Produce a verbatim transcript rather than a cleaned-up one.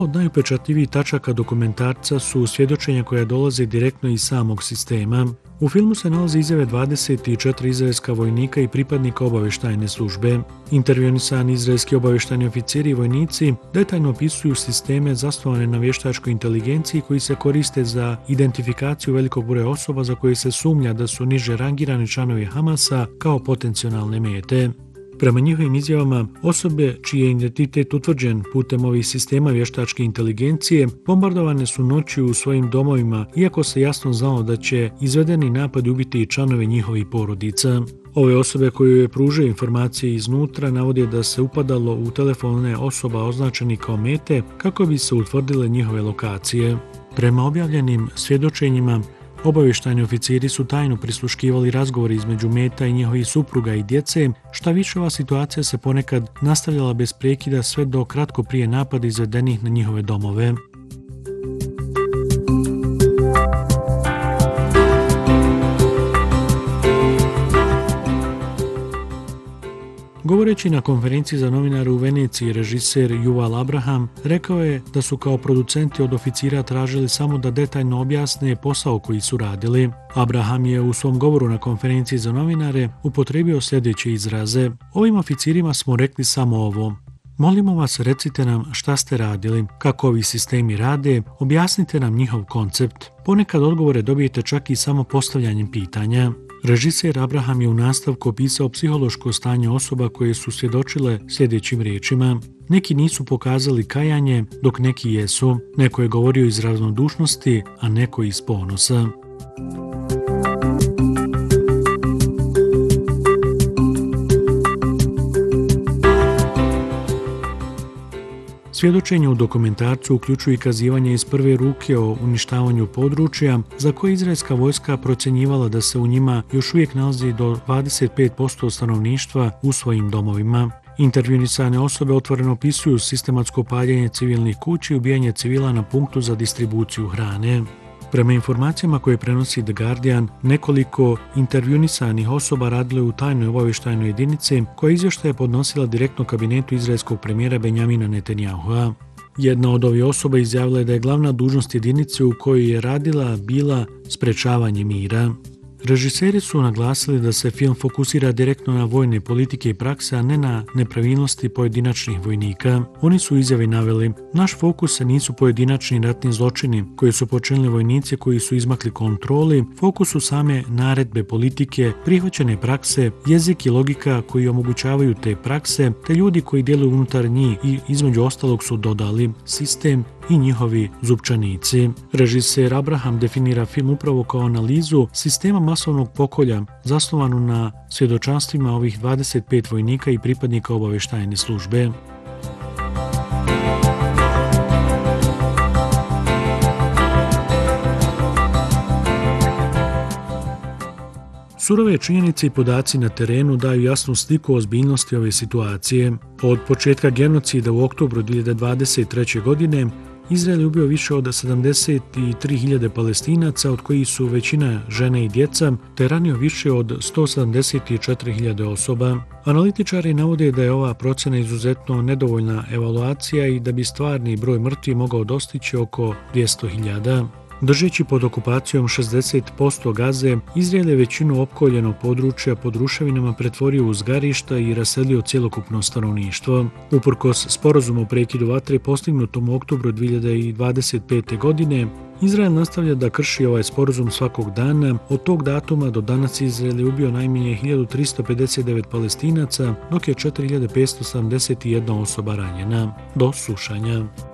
Od najupečatljivijih tačaka dokumentarca su svjedočenja koja dolaze direktno iz samog sistema. U filmu se nalazi izjave dvadeset četiri izraelska vojnika i pripadnika obavještajne službe. Intervjuisani izraelski obavještajni oficiri i vojnici detaljno opisuju sisteme zasnovane na vještačkoj inteligenciji koji se koriste za identifikaciju velikog broja osoba za koje se sumnja da su niže rangirani članovi Hamasa kao potencijalne mete. Prema njihovim izjavama, osobe čiji je identitet utvrđen putem ovih sistema vještačke inteligencije bombardovane su noću u svojim domovima, iako se jasno znalo da će izvedeni napadi ubiti i članove njihovih porodica. Ove osobe koje pružaju informacije iznutra navode da se upadalo u telefone osoba označenih kao mete kako bi se utvrdile njihove lokacije. Prema objavljenim svjedočenjima, obavještajni oficiri su tajno prisluškivali razgovore između meta i njihovih supruga i djece, šta više ova situacija se ponekad nastavljala bez prekida sve do kratko prije napada izvedenih na njihove domove. Govoreći na konferenciji za novinare u Veneciji, režiser Yuval Abraham rekao je da su kao producenti od oficira tražili samo da detaljno objasne posao koji su radili. Abraham je u svom govoru na konferenciji za novinare upotrijebio sljedeće izraze: "Ovim oficirima smo rekli samo ovo. Molimo vas, recite nam šta ste radili, kako ovi sistemi rade, objasnite nam njihov koncept. Ponekad odgovore dobijete čak i samo postavljanjem pitanja." Režiser Abraham je u nastavku opisao psihološko stanje osoba koje su svjedočile sljedećim riječima: "Neki nisu pokazali kajanje, dok neki jesu. Neko je govorio iz ravnodušnosti, a neko iz ponosa." Svjedočenje u dokumentarcu uključuje i kazivanje iz prve ruke o uništavanju područja za koje izraelska vojska procjenjivala da se u njima još uvijek nalazi do dvadeset pet posto stanovništva u svojim domovima. Intervjuisane osobe otvoreno opisuju sistematsko paljenje civilnih kuća i ubijanje civila na punktu za distribuciju hrane. Prema informacijama koje prenosi The Guardian, nekoliko intervjuisanih osoba radile u tajnoj obavještajnoj jedinici koja izvještaje podnosila direktno kabinetu izraelskog premijera Benjamina Netanyahua. Jedna od ovih osoba izjavila je da je glavna dužnost jedinice u kojoj je radila bila sprečavanje mira. Režiseri su naglasili da se film fokusira direktno na vojne politike i prakse, a ne na nepravilnosti pojedinačnih vojnika. Oni su u izjavi naveli: "Naš fokus nisu pojedinačni ratni zločini koje su počinili vojnici koji su izmakli kontroli, fokus su same naredbe politike, prihvaćene prakse, jezik i logika koji omogućavaju te prakse, te ljudi koji djeluju unutar njih i između ostalog su dodali sistem i njihovi zupčanici." Režiser Abraham definira film upravo kao analizu sistema masovnog pokolja zasnovanu na svjedočanstvima ovih dvadeset pet vojnika i pripadnika obavještajne službe. Surove činjenice i podaci na terenu daju jasnu sliku o ozbiljnosti ove situacije. Od početka genocida u oktobru dvije hiljade dvadeset treće. godine Izrael je ubio više od sedamdeset tri hiljade Palestinaca, od kojih su većina žene i djeca, te ranio više od sto sedamdeset četiri hiljade osoba. Analitičari navode da je ova procjena izuzetno nedovoljna evaluacija i da bi stvarni broj mrtvih mogao dostići oko dvjesto hiljada. Držeći pod okupacijom šezdeset posto Gaze, Izrael je većinu opkoljenog područja pod ruševinama pretvorio u uzgarišta i raselio cjelokupno stanovništvo. Uprkos sporazumu o prekidu vatre postignutom u oktobru dvije hiljade dvadeset pete. godine, Izrael nastavlja da krši ovaj sporazum svakog dana. Od tog datuma do danas Izrael je ubio najmanje hiljadu tristo pedeset devet Palestinaca, dok je četiri hiljade petsto sedamdeset jedna osoba ranjena. Do slušanja.